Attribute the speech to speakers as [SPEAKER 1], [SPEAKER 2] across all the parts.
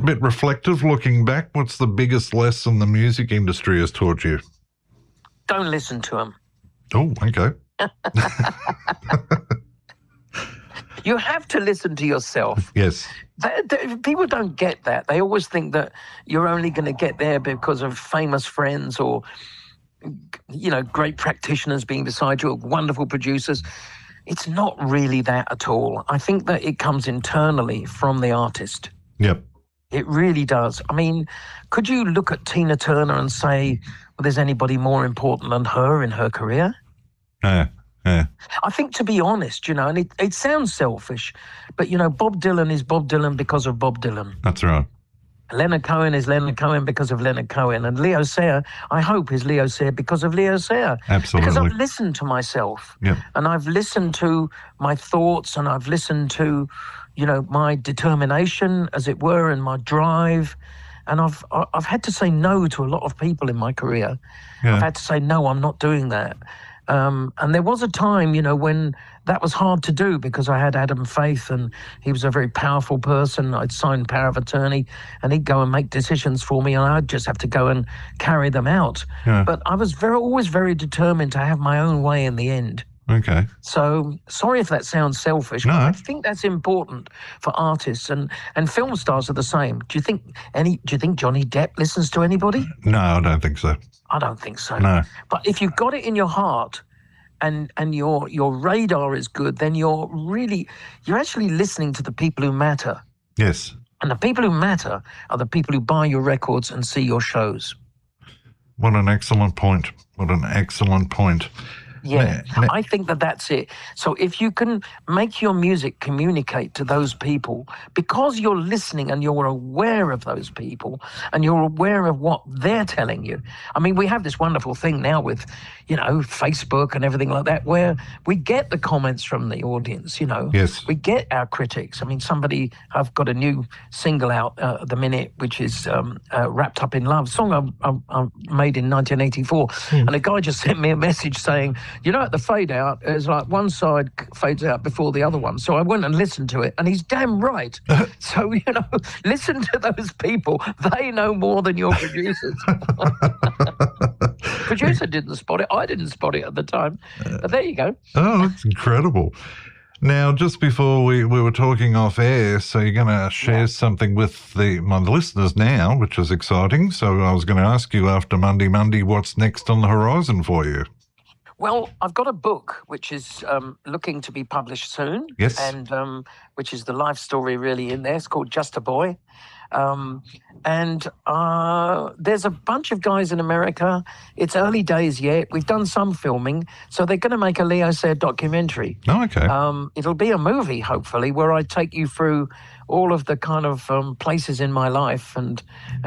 [SPEAKER 1] bit reflective looking back. What's the biggest lesson the music industry has taught you?
[SPEAKER 2] Don't listen to them.
[SPEAKER 1] Oh, okay.
[SPEAKER 2] You have to listen to yourself.
[SPEAKER 1] Yes.
[SPEAKER 2] People don't get that. They always think that you're only going to get there because of famous friends or, great practitioners being beside you or wonderful producers. It's not really that at all. I think that it comes internally from the artist.
[SPEAKER 1] Yep.
[SPEAKER 2] It really does. I mean, could you look at Tina Turner and say, well, there's anybody more important than her in her career?
[SPEAKER 1] Yeah.
[SPEAKER 2] I think, to be honest, and it sounds selfish, but, Bob Dylan is Bob Dylan because of Bob Dylan.
[SPEAKER 1] That's right.
[SPEAKER 2] Leonard Cohen is Leonard Cohen because of Leonard Cohen. And Leo Sayer, I hope, is Leo Sayer because of Leo Sayer.
[SPEAKER 1] Absolutely.
[SPEAKER 2] Because I've listened to myself.
[SPEAKER 1] Yep.
[SPEAKER 2] And I've listened to my thoughts and I've listened to, my determination, as it were, and my drive. And I've had to say no to a lot of people in my career.
[SPEAKER 1] Yeah.
[SPEAKER 2] I've had to say, no, I'm not doing that. And there was a time, when that was hard to do because I had Adam Faith and he was a very powerful person. I'd signed power of attorney and he'd go and make decisions for me and I'd just have to go and carry them out.
[SPEAKER 1] Yeah.
[SPEAKER 2] But I was always very determined to have my own way in the end.
[SPEAKER 1] Okay.
[SPEAKER 2] So sorry if that sounds selfish,
[SPEAKER 1] No.
[SPEAKER 2] but I think that's important for artists and film stars are the same. Do you think Johnny Depp listens to anybody?
[SPEAKER 1] No, I don't think so.
[SPEAKER 2] I don't think so.
[SPEAKER 1] No.
[SPEAKER 2] But if you've got it in your heart and your radar is good, then you're actually listening to the people who matter.
[SPEAKER 1] Yes.
[SPEAKER 2] And the people who matter are the people who buy your records and see your shows.
[SPEAKER 1] What an excellent point.
[SPEAKER 2] Yeah, I think that's it. So if you can make your music communicate to those people, because you're listening and you're aware of those people and you're aware of what they're telling you. I mean, we have this wonderful thing now with, Facebook and everything like that, where we get the comments from the audience,
[SPEAKER 1] Yes.
[SPEAKER 2] We get our critics. I mean, I've got a new single out at the minute, which is Wrapped Up in Love, song I made in 1984. And a guy just sent me a message saying, at the fade out, it's like one side fades out before the other one. So I went and listened to it, and he's damn right. So, listen to those people. They know more than your producers. Producer didn't spot it. I didn't spot it at the time. But there you go.
[SPEAKER 1] Oh, that's incredible. Now, just before we were talking off air, so you're going to share something with my listeners now, which is exciting. So I was going to ask you after Monday, what's next on the horizon for you?
[SPEAKER 2] Well, I've got a book which is looking to be published soon.
[SPEAKER 1] Yes.
[SPEAKER 2] And which is the life story really in there. It's called Just a Boy. And there's a bunch of guys in America. It's early days yet. We've done some filming. So they're going to make a Leo Sayer documentary.
[SPEAKER 1] Oh, okay.
[SPEAKER 2] It'll be a movie, hopefully, where I take you through all of the kind of places in my life and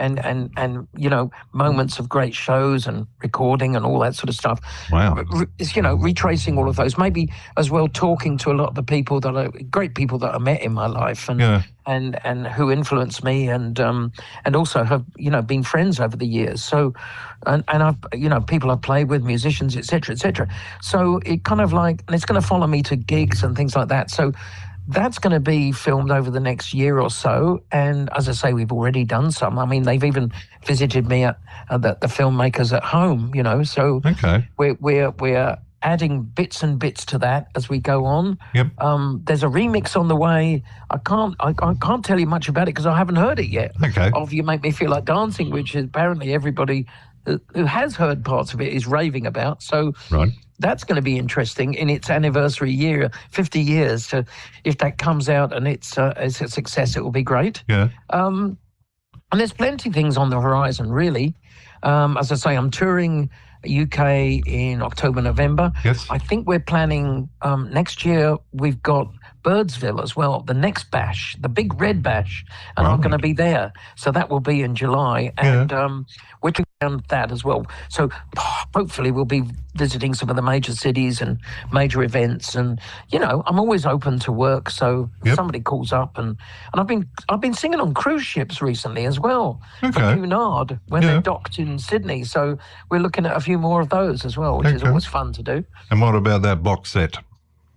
[SPEAKER 2] moments of great shows and recording and all that sort of stuff.
[SPEAKER 1] Wow.
[SPEAKER 2] Retracing all of those. Maybe as well talking to a lot of the people great people that I met in my life and who influenced me and also have, been friends over the years. So, and I've, people I've played with, musicians, et cetera. So it kind of and it's going to follow me to gigs and things like that. So that's going to be filmed over the next year or so. And as I say, we've already done some. I mean, they've even visited me at the filmmakers at home, So
[SPEAKER 1] okay.
[SPEAKER 2] We're adding bits and bits to that as we go on.
[SPEAKER 1] Yep.
[SPEAKER 2] There's a remix on the way. I can't tell you much about it because I haven't heard it yet.
[SPEAKER 1] Okay.
[SPEAKER 2] Of You Make Me Feel Like Dancing, which is apparently everybody who has heard parts of it is raving about. So
[SPEAKER 1] right.
[SPEAKER 2] That's going to be interesting in its anniversary year, 50 years. So if that comes out and it's a success, it will be great.
[SPEAKER 1] Yeah.
[SPEAKER 2] And there's plenty of things on the horizon, really. As I say, I'm touring UK in October, November.
[SPEAKER 1] Yes.
[SPEAKER 2] I think we're planning next year. We've got Birdsville as well, the next bash, the big red bash, and I'm going to be there. So that will be in July, and we're doing that as well. So hopefully we'll be visiting some of the major cities and major events, and I'm always open to work. So if somebody calls up, and I've been singing on cruise ships recently as well for Cunard when they're docked in Sydney. So we're looking at a few more of those as well, which is always fun to do.
[SPEAKER 1] And what about that box set?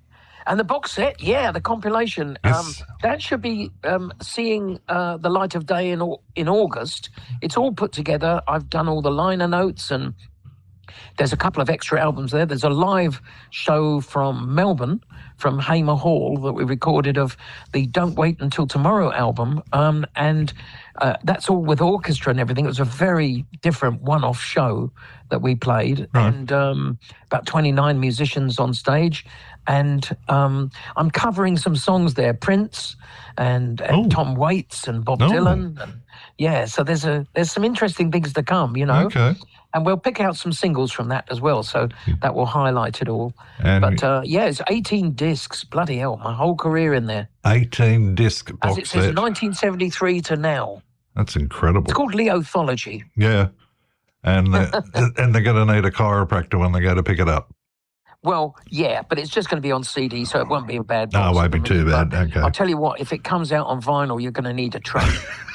[SPEAKER 2] And the box set, the compilation,
[SPEAKER 1] Yes.
[SPEAKER 2] that should be seeing the light of day in August. It's all put together. I've done all the liner notes, and there's a couple of extra albums there. There's a live show from Melbourne, from Hamer Hall, that we recorded of the Don't Wait Until Tomorrow album. And that's all with orchestra and everything. It was a very different one-off show that we played.
[SPEAKER 1] Right.
[SPEAKER 2] And about 29 musicians on stage. And I'm covering some songs there, Prince and Tom Waits and Bob Dylan. And, so there's some interesting things to come, you know.
[SPEAKER 1] Okay.
[SPEAKER 2] And we'll pick out some singles from that as well, so that will highlight it all.
[SPEAKER 1] And
[SPEAKER 2] but it's 18 discs. Bloody hell, my whole career in there.
[SPEAKER 1] 18 disc box
[SPEAKER 2] As it says,
[SPEAKER 1] set.
[SPEAKER 2] 1973 to now.
[SPEAKER 1] That's incredible.
[SPEAKER 2] It's called Leothology.
[SPEAKER 1] Yeah. And and they're going to need a chiropractor when they go to pick it up.
[SPEAKER 2] Well, yeah, but it's just going to be on CD, so it won't be a bad
[SPEAKER 1] No,
[SPEAKER 2] box.
[SPEAKER 1] it won't be too bad. Okay.
[SPEAKER 2] I'll tell you what, if it comes out on vinyl, you're going to need a track.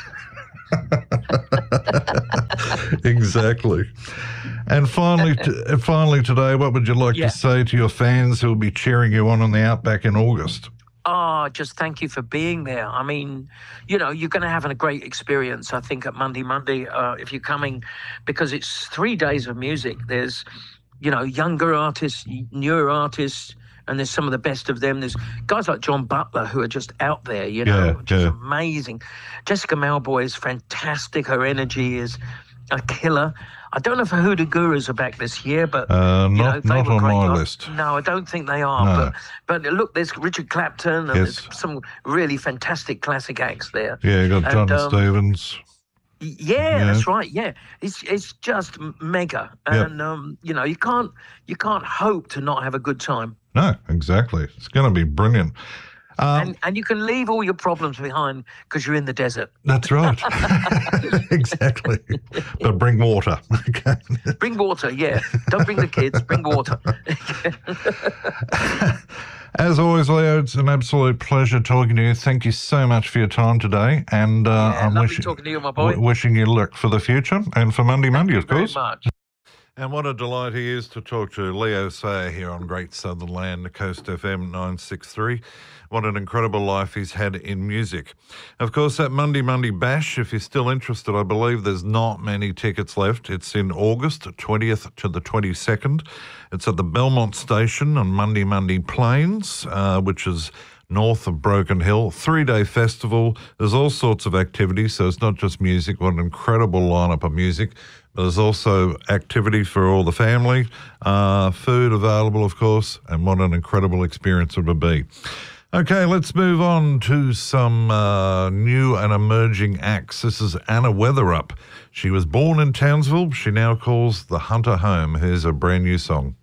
[SPEAKER 1] Exactly. And finally today, what would you like to say to your fans who will be cheering you on the Outback in August?
[SPEAKER 2] Just thank you for being there. I mean, you know, you're going to have a great experience, I think, at Monday if you're coming, because it's 3 days of music. There's, you know, younger artists, newer artists, and there's some of the best of them. There's guys like John Butler who are just out there, you know, just amazing. Jessica Malboy is fantastic. Her energy is a killer. I don't know if Hoodoo Gurus are back this year, but
[SPEAKER 1] not on my list.
[SPEAKER 2] No, I don't think they are.
[SPEAKER 1] No.
[SPEAKER 2] But look, there's Richard Clapton, and there's some really fantastic classic acts there.
[SPEAKER 1] Yeah, you got John Stevens.
[SPEAKER 2] Yeah, that's right. Yeah, it's just mega, and you know, you can't hope to not have a good time.
[SPEAKER 1] No, exactly. It's going to be brilliant.
[SPEAKER 2] And you can leave all your problems behind because you're in the desert.
[SPEAKER 1] That's right. Exactly. But bring water. Okay.
[SPEAKER 2] Bring water, yeah. Don't bring the kids, bring water.
[SPEAKER 1] As always, Leo, it's an absolute pleasure talking to you. Thank you so much for your time today. And I'm
[SPEAKER 2] talking to you, my boy.
[SPEAKER 1] Wishing you luck for the future and for Monday, of course.
[SPEAKER 2] Very much.
[SPEAKER 1] And what a delight he is to talk to Leo Sayer here on Great Southern Land, Coast FM 963. What an incredible life he's had in music. Of course, that Monday Bash, if you're still interested, I believe there's not many tickets left. It's in August 20th to the 22nd. It's at the Belmont Station on Monday Plains, which is north of Broken Hill. 3-day festival. There's all sorts of activities, so it's not just music. What an incredible lineup of music. There's also activity for all the family, food available, of course, and what an incredible experience it would be. Okay, let's move on to some new and emerging acts. This is Anna Weatherup. She was born in Townsville. She now calls the Hunter home. Here's a brand new song.